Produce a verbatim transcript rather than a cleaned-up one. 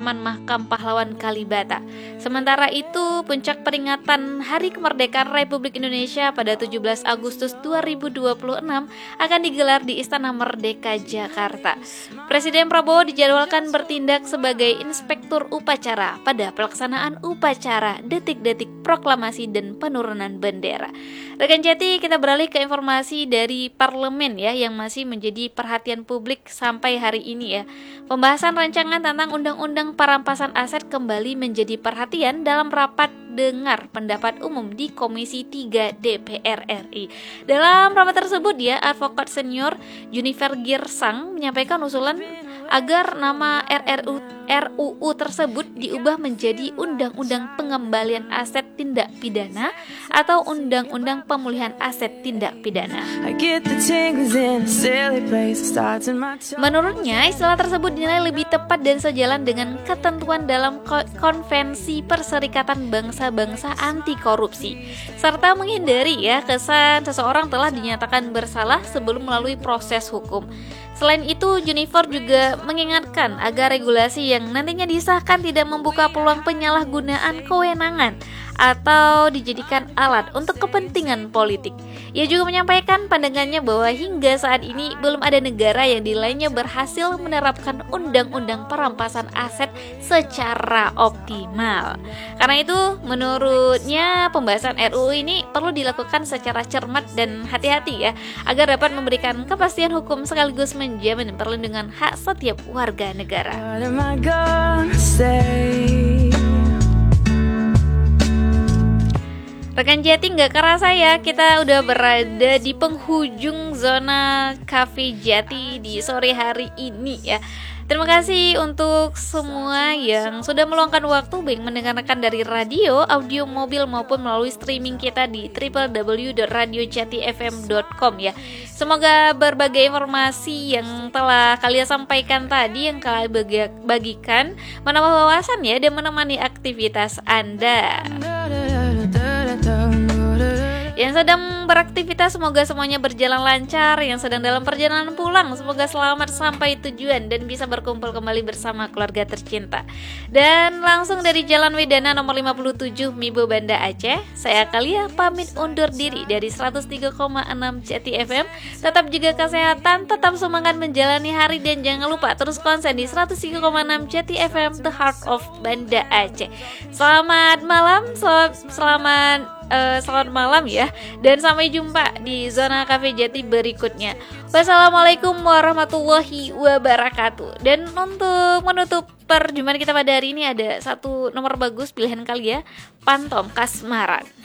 Taman Makam Pahlawan Kalibata. Sementara itu, puncak peringatan Hari Kemerdekaan Republik Indonesia pada tujuh belas Agustus dua ribu dua puluh enam akan digelar di Istana Merdeka, Jakarta. Presiden Prabowo dijadwalkan bertindak sebagai inspektur upacara pada pelaksanaan upacara detik-detik proklamasi dan penurunan bendera. Rekan Jati, kita beralih ke informasi dari parlemen ya, yang masih menjadi perhatian publik sampai hari ini ya. Pembahasan rancangan tentang undang-undang perampasan aset kembali menjadi perhatian dalam rapat dengar pendapat umum di Komisi tiga D P R R I. Dalam rapat tersebut ya, advokat senior Junifer Girsang menyampaikan usulan agar nama R R U R U U tersebut diubah menjadi Undang-Undang Pengembalian Aset Tindak Pidana atau Undang-Undang Pemulihan Aset Tindak Pidana. Menurutnya, istilah tersebut dinilai lebih tepat dan sejalan dengan ketentuan dalam Konvensi Perserikatan Bangsa-Bangsa Anti Korupsi, serta menghindari ya kesan seseorang telah dinyatakan bersalah sebelum melalui proses hukum. Selain itu, Junifer juga mengingatkan agar regulasi yang nantinya disahkan tidak membuka peluang penyalahgunaan kewenangan atau dijadikan alat untuk kepentingan politik. Ia juga menyampaikan pandangannya bahwa hingga saat ini belum ada negara yang dinilainya berhasil menerapkan undang-undang perampasan aset secara optimal. Karena itu, menurutnya pembahasan R U U ini perlu dilakukan secara cermat dan hati-hati ya, agar dapat memberikan kepastian hukum sekaligus menjamin perlindungan hak setiap warga negara. Rekan Jati, nggak kerasa ya kita udah berada di penghujung zona Cafe Jati di sore hari ini ya. Terima kasih untuk semua yang sudah meluangkan waktu baik mendengarkan dari radio, audio, mobil maupun melalui streaming kita di w w w dot radio jati f m dot com ya. Semoga berbagai informasi yang telah kalian sampaikan tadi, yang kalian bagikan, menambah wawasan ya dan menemani aktivitas Anda. Yang sedang beraktivitas semoga semuanya berjalan lancar. Yang sedang dalam perjalanan pulang semoga selamat sampai tujuan dan bisa berkumpul kembali bersama keluarga tercinta. Dan langsung dari Jalan Wedana nomor lima puluh tujuh Mibo Banda Aceh, saya Kalia pamit undur diri dari seratus tiga koma enam Jati F M. Tetap jaga kesehatan, tetap semangat menjalani hari, dan jangan lupa terus konsen di seratus tiga koma enam Jati F M, The Heart of Banda Aceh. Selamat malam, sel- selamat Uh, selamat malam ya, dan sampai jumpa di Zona Cafe Jati berikutnya. Wassalamualaikum warahmatullahi wabarakatuh. Dan untuk menutup perjumpaan kita pada hari ini ada satu nomor bagus pilihan kali ya, Pantom Kasmaran.